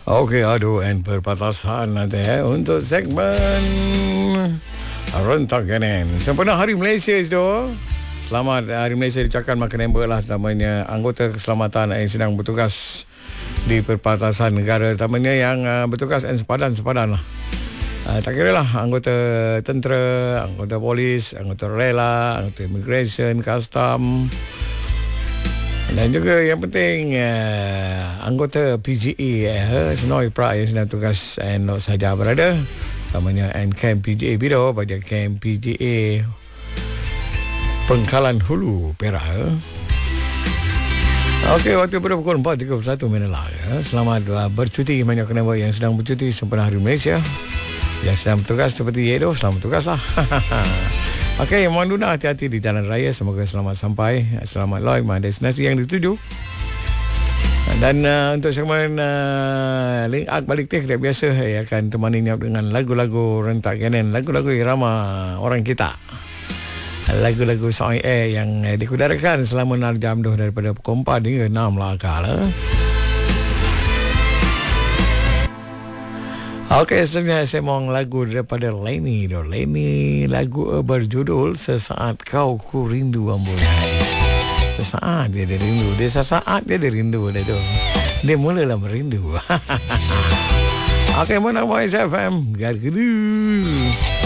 Okey, aduan perbatasan nanti untuk segmen Rentak Kanan. Sempena Hari Malaysia itu. Selamat Hari Malaysia diucapkan maka member lah namanya anggota keselamatan yang sedang bertugas di perbatasan negara, terutamanya yang bertugas sepadan lah. Tak kira lah anggota tentera, anggota polis, anggota rela, anggota immigration, custom, dan juga yang penting anggota PGA Senoi Pra yang sedang tugas not saja berada namanya camp PGA Bido pada camp PGA Pengkalan Hulu Perak. Okey, waktu pada pukul 4.31 minit lah Selamat bercuti banyak kenapa yang sedang bercuti sempena Hari Malaysia, yang sedang bertugas seperti Yedo, selamat bertugas lah. Okey, mohon duna hati-hati di jalan raya. Semoga selamat sampai, selamat loy mana destinasi yang dituju. Dan untuk segmen link up balik teh dia biasa akan temani dengan lagu-lagu rentak kanan, lagu-lagu irama orang kita, lagu-lagu Sound Air yang dikudarakan selama 6 jam daripada pukul 4 hingga 6 lah kala. Okey, seterusnya saya mohon lagu daripada Lenny. Lagu berjudul Sesaat Kau Ku Rindu Ambulai. Sesaat dia rindu. Dia sesaat dia rindu dah tu. Dia mulalah merindu. Okey, mana Voice FM? Gargedu.